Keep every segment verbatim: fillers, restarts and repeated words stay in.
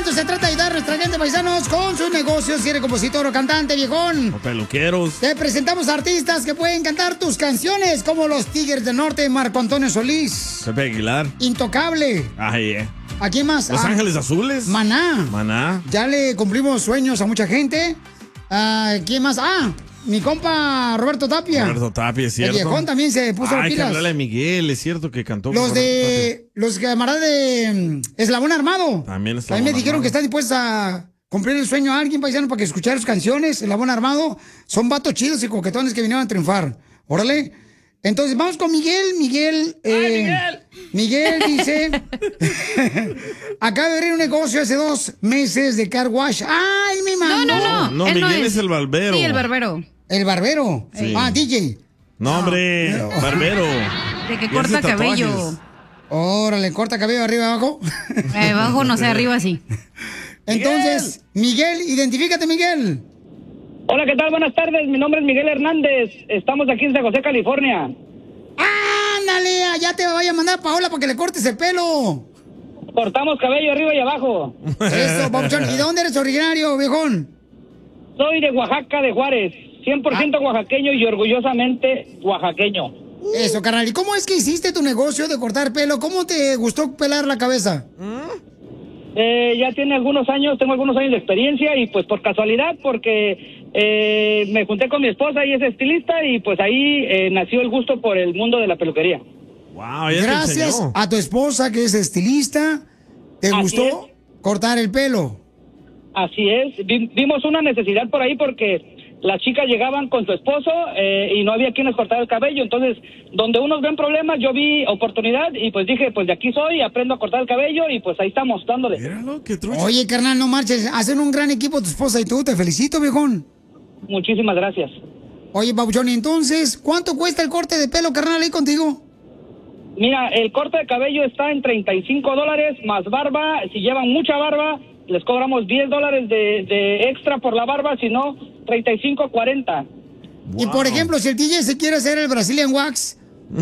esto se trata de ayudar a nuestra gente, paisanos, con sus negocios. Si eres compositor o cantante, viejón. O peluqueros. Te presentamos artistas que pueden cantar tus canciones, como los Tigres del Norte, Marco Antonio Solís. Pepe Aguilar. Intocable. Ay, eh. ¿A quién más? Los Ah, Ángeles Azules. Maná. Maná. Ya le cumplimos sueños a mucha gente. Ah, ¿quién más? Ah, mi compa Roberto Tapia. Roberto Tapia, es El cierto. viejón también se puso las Ay, que pilas. hablarle a Miguel, es cierto que cantó. Los con Roberto de... Los camaradas de mm, Eslabón Armado. Tapia. También es A mí me dijeron que están dispuestos a cumplir el sueño a alguien, paisano, para que escuchar sus canciones. Eslabón Armado. Son vatos chidos y coquetones que vinieron a triunfar. Órale. Entonces, vamos con Miguel. Miguel... Eh, Miguel! Miguel dice... acaba de abrir un negocio hace dos meses de car wash. ¡Ay, mi mamá! No, no, no. No, él no Miguel es. es el barbero. Sí, el barbero. ¿El barbero? Sí. Ah, D J. No, hombre, barbero. De que Y corta hace tatuajes. cabello. Órale, corta cabello arriba abajo. Eh, abajo, no sé, arriba sí. Entonces, Miguel, identifícate, Miguel. Hola, ¿qué tal? Buenas tardes. Mi nombre es Miguel Hernández. Estamos aquí en San José, California. ¡Ándale! Ya te vaya a mandar Paola para que le cortes el pelo. Cortamos cabello arriba y abajo. Eso, papuchón. ¿Y de dónde eres originario, viejón? Soy de Oaxaca, de Juárez. cien por ciento oaxaqueño y orgullosamente oaxaqueño. Eso, carnal. ¿Y cómo es que hiciste tu negocio de cortar pelo? ¿Cómo te gustó pelar la cabeza? Eh, ya tiene algunos años, tengo algunos años de experiencia y pues por casualidad, porque eh, me junté con mi esposa y es estilista y pues ahí eh, nació el gusto por el mundo de la peluquería. Wow, ella te Gracias enseñó. a tu esposa, que es estilista, ¿te Así gustó cortar el pelo? Así es, Vi- vimos una necesidad por ahí porque las chicas llegaban con su esposo eh, y no había quien les cortara el cabello, entonces donde unos ven problemas yo vi oportunidad y pues dije, pues de aquí soy, aprendo a cortar el cabello y pues ahí estamos dándole. Míralo, qué trucha. Oye, carnal, no marches. Hacen un gran equipo tu esposa y tú. Te felicito, viejón. Muchísimas gracias. Oye, papuchón, ¿y entonces cuánto cuesta el corte de pelo, carnal, ahí contigo? Mira, el corte de cabello está en treinta y cinco dólares más barba, si llevan mucha barba les cobramos diez dólares de, de extra por la barba, si no treinta y cinco, cuarenta. Y por ejemplo, si el D J se quiere hacer el Brazilian Wax. No,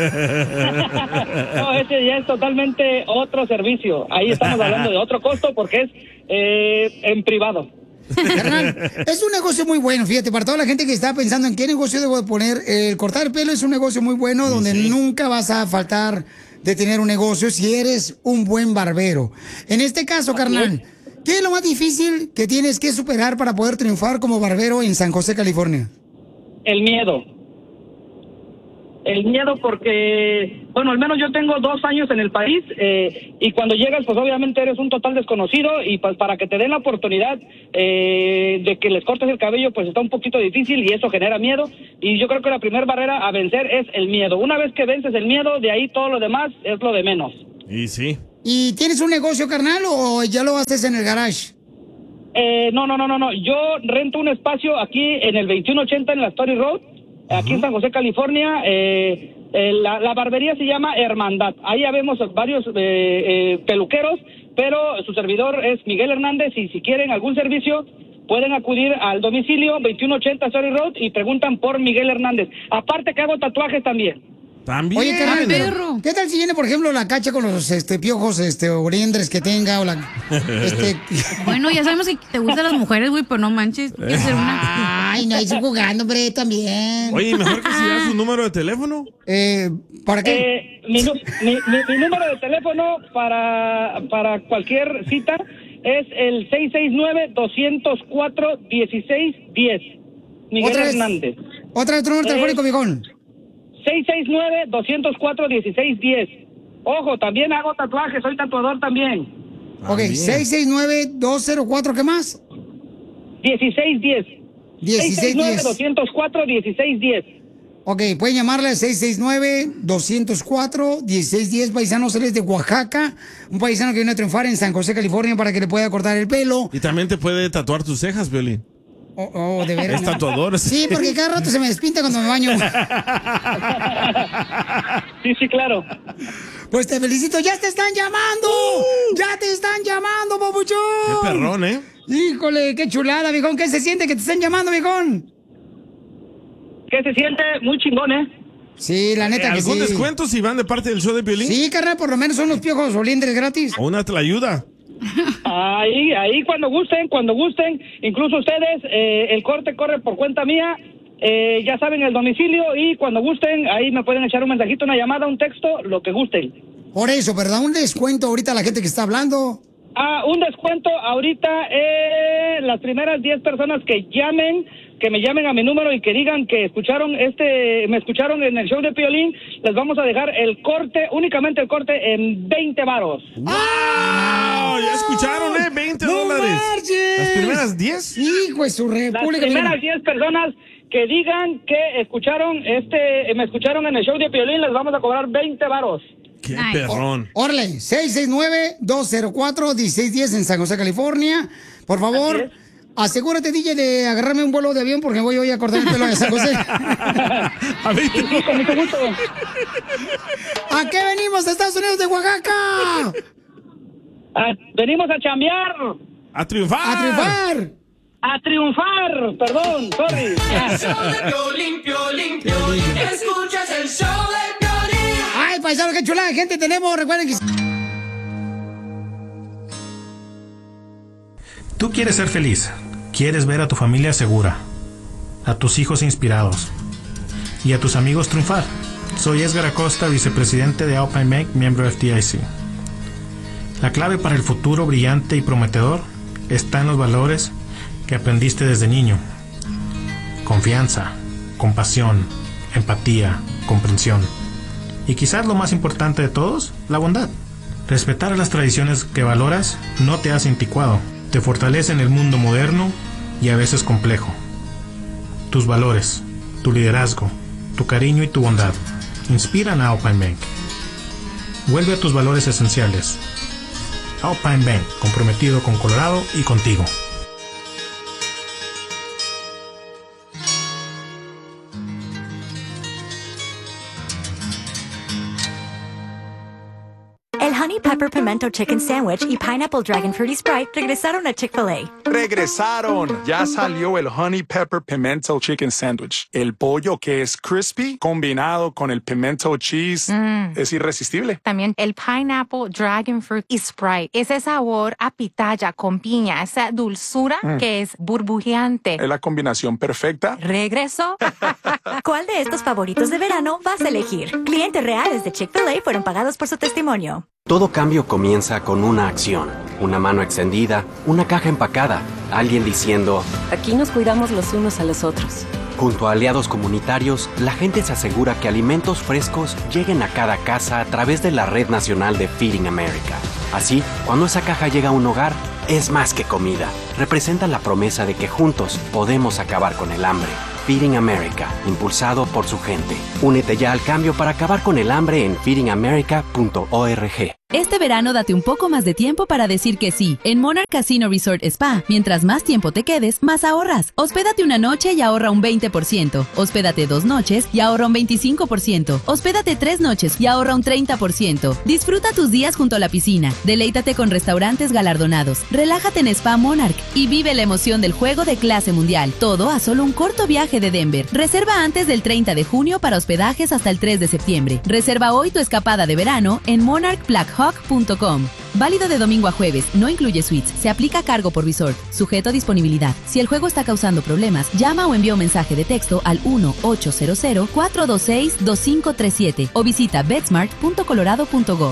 ese ya es totalmente otro servicio. Ahí estamos hablando de otro costo porque es eh, en privado. Carnal, es un negocio muy bueno, fíjate, para toda la gente que está pensando en qué negocio debo de poner, el cortar el pelo es un negocio muy bueno donde nunca vas a faltar de tener un negocio si eres un buen barbero. En este caso, carnal, ¿qué es lo más difícil que tienes que superar para poder triunfar como barbero en San José, California? El miedo. El miedo porque, bueno, al menos yo tengo dos años en el país eh, y cuando llegas, pues obviamente eres un total desconocido y pues para que te den la oportunidad eh, de que les cortes el cabello, pues está un poquito difícil y eso genera miedo. Y yo creo que la primera barrera a vencer es el miedo. Una vez que vences el miedo, de ahí todo lo demás es lo de menos. Y sí. ¿Y tienes un negocio, carnal, o ya lo haces en el garage? Eh, no, no, no, no, no. Yo rento un espacio aquí en el veintiuno ochenta en la Story Road, aquí en San José, California. Eh, eh, la, la barbería se llama Hermandad. Ahí habemos varios eh, eh, peluqueros, pero su servidor es Miguel Hernández y si quieren algún servicio pueden acudir al domicilio veintiuno ochenta Story Road y preguntan por Miguel Hernández. Aparte que hago tatuajes también. También. Oye, carnal, pero, perro. ¿qué tal si viene, por ejemplo, la cacha con los este, piojos este, oriendres que tenga? O la, este... Bueno, ya sabemos que te gustan las mujeres, güey, pero no manches. Quiero ser una. Ay, no, ahí estoy jugando, hombre, también. Oye, mejor que si das su número de teléfono. Eh, ¿Para qué? Eh, mi, nu- mi, mi- mi número de teléfono para, para cualquier cita es el seis seis nueve, dos cero cuatro, uno seis uno cero. Miguel ¿Otra vez? Hernández. Otra vez tu número Eh, telefónico, viejón. seis seis nueve, dos cero cuatro, uno seis uno cero. Ojo, también hago tatuajes, soy tatuador también. Ok, También. seis seis nueve, dos cero cuatro, ¿qué más? dieciséis diez. dieciséis seis seis nueve, diez. dos cero cuatro, uno seis uno cero. Ok, pueden llamarle al seis seis nueve, dos cero cuatro, uno seis uno cero. Paisanos, él es de Oaxaca. Un paisano que viene a triunfar en San José, California, para que le pueda cortar el pelo. Y también te puede tatuar tus cejas, Violín. Oh, oh, de veras. Es ¿no? tatuador. Sí, porque cada rato se me despinta cuando me baño. Sí, sí, claro. Pues te felicito, ya te están llamando. Ya te están llamando, papuchón. Qué perrón, ¿eh? Híjole, qué chulada, viejón. ¿Qué se siente que te estén llamando, viejón? ¿Qué se siente? Muy chingón, ¿eh? Sí, la neta que ¿Algún sí. descuento si van de parte del show de Piolín? Sí, carnal, por lo menos son los piojos oliendres gratis. O una te la ayuda. Ahí, ahí cuando gusten, cuando gusten, incluso ustedes, eh, el corte corre por cuenta mía, eh, ya saben el domicilio y cuando gusten, ahí me pueden echar un mensajito, una llamada, un texto, lo que gusten. Por eso, ¿verdad? Un descuento ahorita a la gente que está hablando. Ah, un descuento ahorita, eh, las primeras diez personas que llamen, que me llamen a mi número y que digan que escucharon este, me escucharon en el show de Piolín, les vamos a dejar el corte, únicamente el corte en veinte varos. ¡Ah! Ya escucharon, ¿eh? veinte ¡No dólares. marches! ¿Las primeras diez? Hijo de su Las república. primeras diez personas que digan que escucharon este, me escucharon en el show de Piolín, les vamos a cobrar veinte varos. ¡Qué Nice. perrón! Órale, seis seis nueve, dos cero cuatro, uno seis uno cero en San José, California. Por favor, asegúrate, D J, de agarrarme un vuelo de avión porque voy hoy a cortar el pelo de San José. A veinte Sí, con mucho gusto. ¿A qué venimos, Estados Unidos de Oaxaca? Ah, venimos a chambear, ¡A triunfar! ¡A triunfar! a triunfar, perdón, sorry. El show de Piolín, Piolín, Piolín. Escuchas el show de Piolín. ¡Ay, paisano, qué chulada de gente tenemos! Recuerden que... Tú quieres ser feliz, quieres ver a tu familia segura, a tus hijos inspirados y a tus amigos triunfar. Soy Edgar Acosta, vicepresidente de Alpine Bank, miembro de F D I C. La clave para el futuro brillante y prometedor está en los valores que aprendiste desde niño. Confianza, compasión, empatía, comprensión. Y quizás lo más importante de todos, la bondad. Respetar las tradiciones que valoras no te hace anticuado, te fortalece en el mundo moderno y a veces complejo. Tus valores, tu liderazgo, tu cariño y tu bondad inspiran a Alpine Bank. Vuelve a tus valores esenciales. Alpine Bank, comprometido con Colorado y contigo. El Honey Pepper Pimento Chicken Sandwich y Pineapple Dragon Fruity Sprite regresaron a Chick-fil-A. Regresaron. Ya salió el Honey Pepper Pimento Chicken Sandwich. El pollo que es crispy combinado con el pimento cheese Mm. es irresistible. También el Pineapple Dragon Fruit y Sprite. Ese sabor a pitaya con piña, esa dulzura Mm. que es burbujeante. Es la combinación perfecta. ¿Regresó? ¿Cuál de estos favoritos de verano vas a elegir? Clientes reales de Chick-fil-A fueron pagados por su testimonio. Todo cambio comienza con una acción, una mano extendida, una caja empacada, alguien diciendo, aquí nos cuidamos los unos a los otros. Junto a aliados comunitarios, la gente se asegura que alimentos frescos lleguen a cada casa a través de la Red Nacional de Feeding America. Así, cuando esa caja llega a un hogar, es más que comida. Representa la promesa de que juntos podemos acabar con el hambre. Feeding America, impulsado por su gente. Únete ya al cambio para acabar con el hambre en feeding america punto org. Este verano date un poco más de tiempo para decir que sí. En Monarch Casino Resort Spa, mientras más tiempo te quedes, más ahorras. Hospédate una noche y ahorra un veinte por ciento. Hospédate dos noches y ahorra un veinticinco por ciento. Hospédate tres noches y ahorra un treinta por ciento. Disfruta tus días junto a la piscina. Deleítate con restaurantes galardonados. Relájate en Spa Monarch y vive la emoción del juego de clase mundial. Todo a solo un corto viaje de Denver. Reserva antes del treinta de junio para hospedajes hasta el tres de septiembre. Reserva hoy tu escapada de verano en monarch black hawk punto com. Válido de domingo a jueves, no incluye suites, se aplica cargo por resort, sujeto a disponibilidad. Si el juego está causando problemas, llama o envía un mensaje de texto al uno ocho cero cero, cuatro dos seis, dos cinco tres siete o visita betsmart punto colorado punto gov.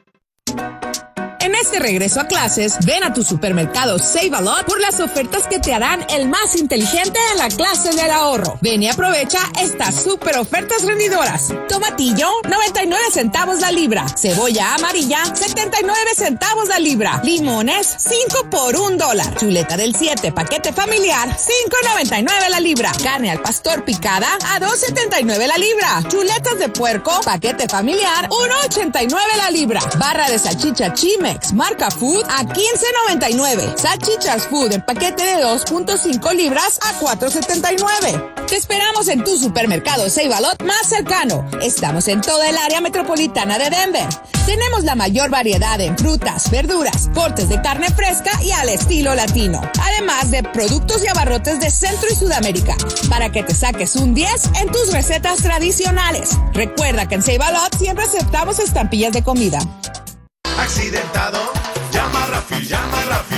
En este regreso a clases, ven a tu supermercado Save a Lot por las ofertas que te harán el más inteligente en la clase del ahorro. Ven y aprovecha estas super ofertas rendidoras. Tomatillo, noventa y nueve centavos la libra. Cebolla amarilla, setenta y nueve centavos la libra. Limones, cinco por un dólar. Chuleta del siete, paquete familiar, cinco noventa y nueve la libra. Carne al pastor picada, a dos setenta y nueve la libra. Chuletas de puerco, paquete familiar, uno ochenta y nueve la libra. Barra de salchicha Chimex, marca Food, a quince noventa y nueve. Salchichas Food en paquete de dos punto cinco libras a cuatro setenta y nueve. Te esperamos en tu supermercado Save a Lot más cercano. Estamos en toda el área metropolitana de Denver. Tenemos la mayor variedad en frutas, verduras, cortes de carne fresca y al estilo latino. Además de productos y abarrotes de Centro y Sudamérica, para que te saques un diez en tus recetas tradicionales. Recuerda que en Save a Lot siempre aceptamos estampillas de comida. Accidentado, llama a Rafi, llama a Rafi.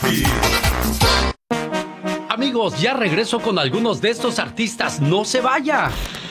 Amigos, ya regreso con algunos de estos artistas. ¡No se vaya!